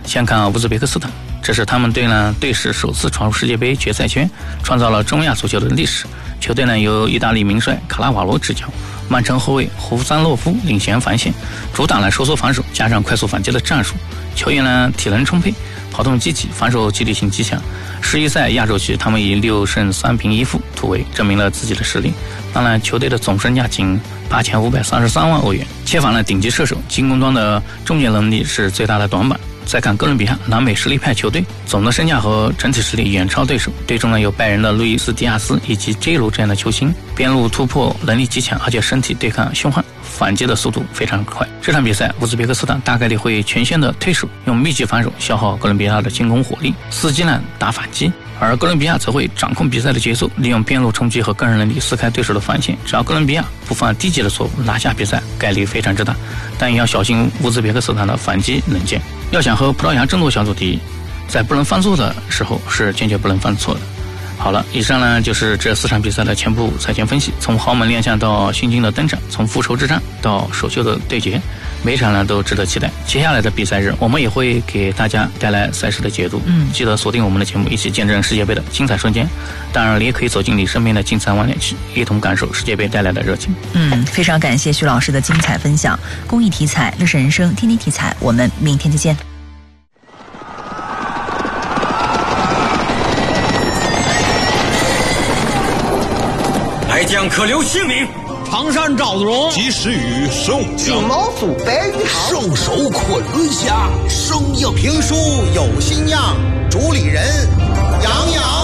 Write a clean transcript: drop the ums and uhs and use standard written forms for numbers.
先看乌兹别克斯坦，这是他们队呢队史首次闯入世界杯决赛圈，创造了中亚足球的历史。球队呢由意大利名帅卡拉瓦罗执教，曼城后卫胡赞洛夫领衔防线，主打了收缩防守加上快速反击的战术。球员呢体能充沛，跑动积极，防守纪律性极强。11赛亚洲区他们以6胜3平1负突围，证明了自己的实力。当然，球队的总身价仅8533万欧元，缺乏了顶级射手，进攻端的终结能力是最大的短板。再看哥伦比亚，南美实力派球队，总的身价和整体实力远超对手。队中呢有拜仁的路易斯·迪亚斯以及 J 罗这样的球星，边路突破能力极强，而且身体对抗凶悍，反击的速度非常快。这场比赛，乌兹别克斯坦大概率会全线的退守，用密集防守消耗哥伦比亚的进攻火力，伺机呢打反击。而哥伦比亚则会掌控比赛的节奏，利用边路冲击和个人能力撕开对手的防线。只要哥伦比亚不犯低级的错误，拿下比赛概率非常之大，但也要小心乌兹别克斯坦的反击能见。要想和葡萄牙争夺小组第一，在不能犯错的时候是坚决不能犯错的。好了，以上呢就是这4场比赛的全部赛前分析，从豪门亮相到新军的登场，从复仇之战到首秀的对决，每场呢都值得期待。接下来的比赛日，我们也会给大家带来赛事的解读。记得锁定我们的节目，一起见证世界杯的精彩瞬间。当然，你也可以走进你身边的精彩网点去，一同感受世界杯带来的热情。 非常感谢徐老师的精彩分享。公益题材，乐视人生，天天题材，我们明天再见。 来将可留姓名。 常山赵子龙， 及时雨宋江， 金毛鼠白玉堂， 兽首昆仑下， 生硬评书有新样，主理人杨洋。